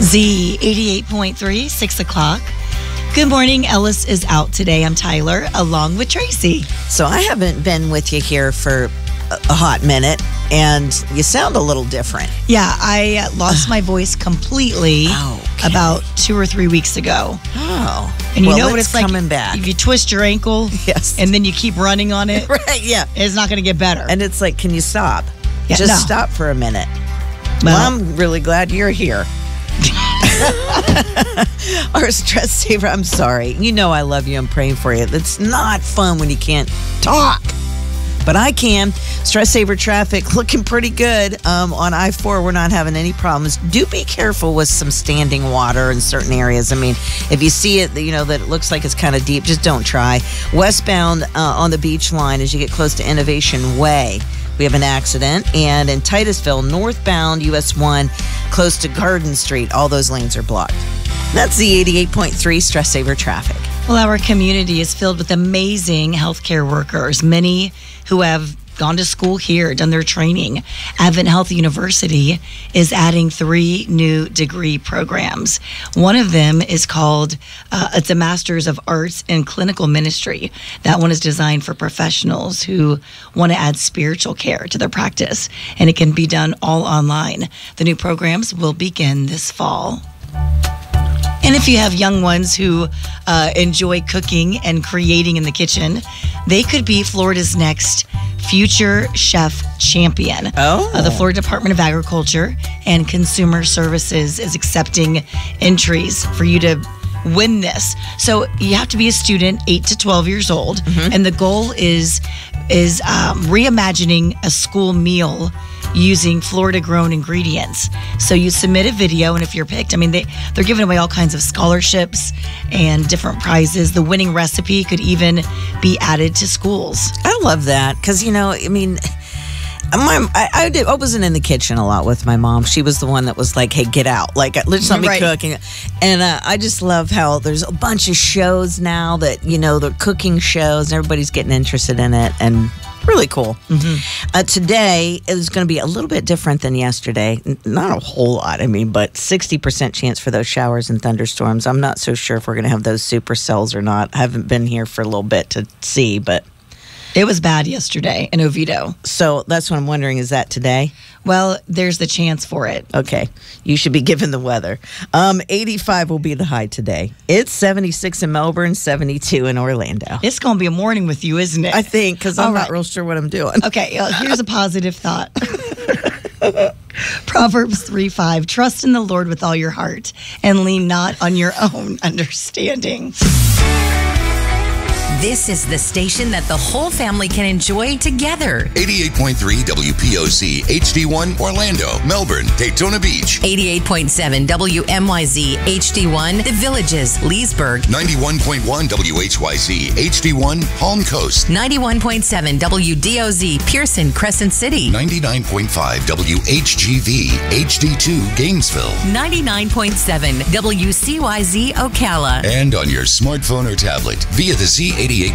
Z 88.3, 6 o'clock. Good morning. Ellis is out today. I'm Tyler, along with Tracy. So I haven't been with you here for a hot minute, and you sound a little different. Yeah, I lost my voice completely about 2 or 3 weeks ago. Oh. And you know what it's like coming back. if you twist your ankle and then you keep running on it, Right, yeah. it's not going to get better. And it's like, can you stop? Yeah, Just no. stop for a minute. Well, I'm really glad you're here. Our stress saver, I'm sorry. You know I love you. I'm praying for you. It's not fun when you can't talk. But I can. Stress saver traffic looking pretty good. On I-4, we're not having any problems. Do be careful with some standing water in certain areas. I mean, if you see it, you know, that it looks like it's kind of deep, just don't try. Westbound on the beach line as you get close to Innovation Way, we have an accident. And in Titusville, northbound US 1, close to Garden Street, all those lanes are blocked. That's the 88.3 Stress Saver traffic. well, our community is filled with amazing healthcare workers, many who have gone to school here, done their training. Advent Health University is adding 3 new degree programs. One of them is called, it's a Master's of Arts in Clinical Ministry. That one is designed for professionals who want to add spiritual care to their practice, and it can be done all online. The new programs will begin this fall. And if you have young ones who enjoy cooking and creating in the kitchen, they could be Florida's next future chef champion. The Florida Department of Agriculture and Consumer Services is accepting entries for you to win this. So you have to be a student, 8 to 12 years old, and the goal is reimagining a school meal using Florida-grown ingredients. So you submit a video, and if you're picked, I mean, they're giving away all kinds of scholarships and different prizes. The winning recipe could even be added to schools. I love that because, you know, I mean, I wasn't in the kitchen a lot with my mom. She was the one that was like, hey, get out. Like, let's let me cook. And I just love how there's a bunch of shows now that, you know, the cooking shows, and everybody's getting interested in it. And really cool. Today is going to be a little bit different than yesterday. Not a whole lot, I mean, but 60% chance for those showers and thunderstorms. I'm not so sure if we're going to have those supercells or not. I haven't been here for a little bit to see, but it was bad yesterday in Oviedo. So that's what I'm wondering, is that today? Well, there's the chance for it. Okay. You should be given the weather. 85 will be the high today. It's 76 in Melbourne, 72 in Orlando. It's going to be a morning with you, isn't it? I think, because I'm not real sure what I'm doing. Okay, here's a positive thought. Proverbs 3:5, trust in the Lord with all your heart and lean not on your own understanding. This is the station that the whole family can enjoy together. 88.3 WPOC, HD1, Orlando, Melbourne, Daytona Beach. 88.7 WMYZ, HD1, The Villages, Leesburg. 91.1 WHYZ, HD1, Palm Coast. 91.7 WDOZ, Pearson, Crescent City. 99.5 WHGV, HD2, Gainesville. 99.7 WCYZ, Ocala. And on your smartphone or tablet via the Z88